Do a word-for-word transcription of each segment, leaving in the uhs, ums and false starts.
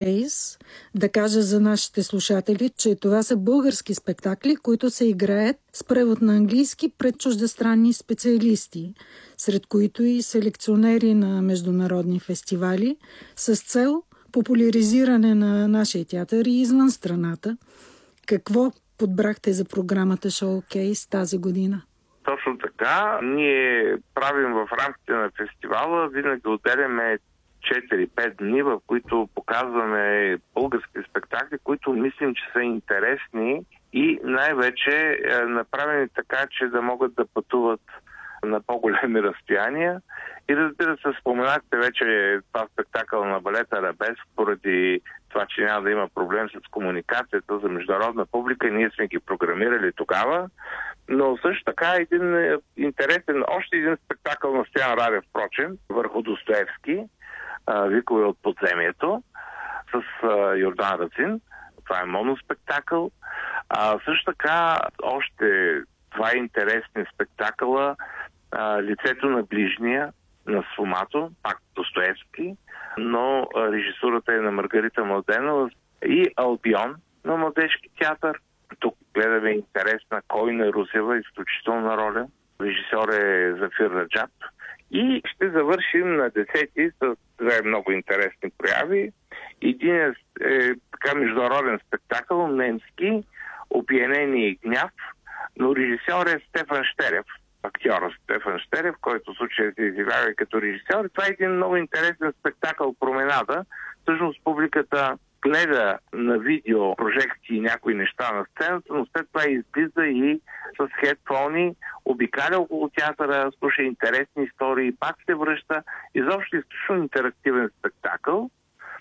Showcase. Да кажа за нашите слушатели, че това са български спектакли, които се играят с превод на английски пред чуждестранни специалисти, сред които и селекционери на международни фестивали, с цел популяризиране на нашия театър и извън страната. Какво подбрахте за програмата Showcase тази година? Точно така. Ние правим в рамките на фестивала, винаги отделяме четири-пет дни, в които показваме български спектакли, които мислим, че са интересни и най-вече е направени така, че да могат да пътуват на по-големи разстояния. И разбира се, споменахте вече това спектакъл на балет Арабеск, поради това, че няма да има проблем с комуникацията за международна публика. Ние сме ги програмирали тогава. Но също така един интересен, още един спектакъл на Стоян Радев, впрочем, върху Достоевски, Викове от подземието, с Йордан Рацин. Това е моноспектакъл. А, също така още два интересни спектакъла. А, Лицето на ближния на Сфомато, пак Достоевски, но а, режисурата е на Маргарита Младенова, и Албион на Младежки театър. Тук гледаме интересна Койна Русева, изключителна роля. Режисьор е Зафир Раджаб. И ще завършим на десети с две много интересни прояви. Един е, е така международен спектакъл, немски, Опиянение и гняв, но режисьор е Стефан Щерев, актьора Стефан Щерев, който в случая се изявява като режисьор. Това е един много интересен спектакъл Променада. Всъщност публиката гледа на видео прожекции някои неща на сцената, но след това излиза и с хедфони, обикаля около театъра, слуша интересни истории, пак се връща. Изобщо изключително интерактивен спектакъл.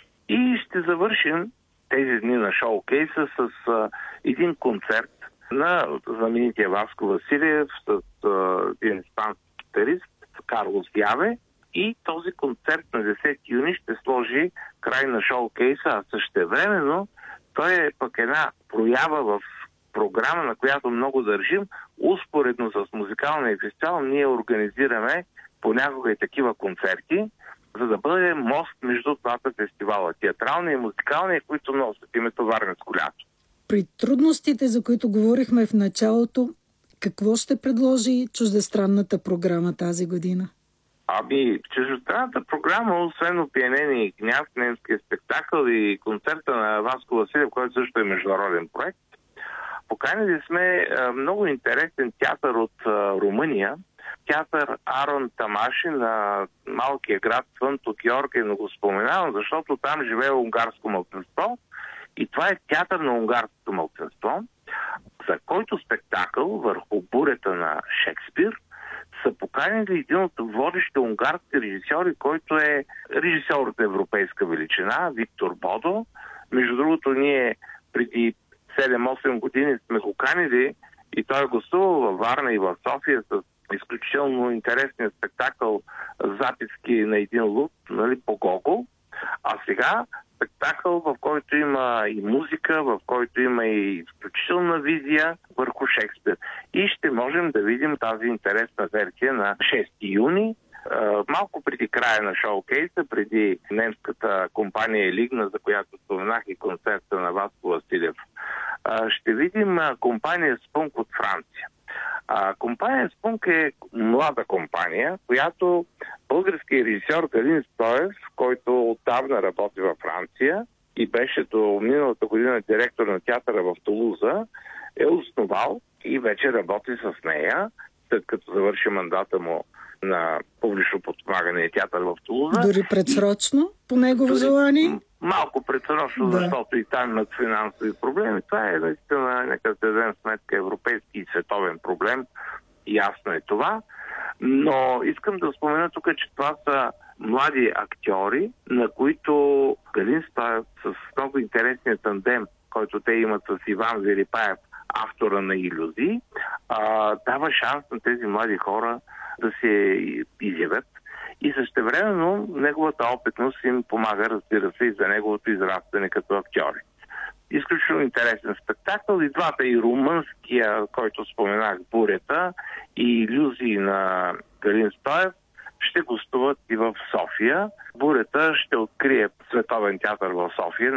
И ще завършим тези дни на шоукейса с а, един концерт на знаменития Васко Василев с а, един испански китарист Карлос Яве. И този концерт на десети юни ще сложи край на шоукейса, а същевременно той е пък една проява в програма, на която много държим. Успоредно с музикалния фестивал ние организираме понякога и такива концерти, за да бъде мост между двата фестивала, театралния и музикалния, които носят името Варненско лято. При трудностите, за които говорихме в началото, какво ще предложи чуждестранната програма тази година? Ами, чуждестранната програма, освен Опиянение и гняв, немския спектакъл и концерта на Васко Василев, който също е международен проект, поканили сме много интересен театър от Румъния, театър Арон Тамаши на малкия град Свънто Георгий, но го споменавам, защото там живее унгарско малцинство и това е театър на унгарското малцинство, за който спектакъл върху бурята на Шекспир са поканили един от водещите унгарски режисьори, който е режисьор от европейска величина, Виктор Бодо. Между другото, ние преди седем-осем години сме го канили и той е гостувал във Варна и в София с изключително интересния спектакъл записки на един луд, нали, по Гогол. А сега спектакъл, в който има и музика, в който има и изключителна визия върху Шекспир. И ще можем да видим тази интересна версия на шести юни, малко преди края на шоукейса, преди немската компания Елигна, за която споменах, и концерта на Васко Василев. Ще видим компания Спунк от Франция. А, компания Спунк е млада компания, която българският режисьор Галин Стоев, който отдавна работи във Франция и беше до миналата година директор на театъра в Тулуза, е основал и вече работи с нея, след като завърши мандата му на публично подпомагане театър в Тулуза. Дори предсрочно, по негово Дори желание? Малко предсрочно, да. Защото и там имат финансови проблеми. Това е наистина, нека да дадем сметка, европейски и световен проблем. Ясно е това. Но искам да спомена тук, че това са млади актьори, на които Галин Стоев с много интересния тандем, който те имат с Иван Верипаев, автора на Илюзии, а, дава шанс на тези млади хора да се изявят. И същевременно неговата опитност им помага, разбира се, и за неговото израстване като актьори. Изключително интересен спектакъл. И двата, и румънския, който споменах, Бурята, и Илюзии на Галин Стоев, ще гостуват и в София. Бурята ще открие Световен театър в София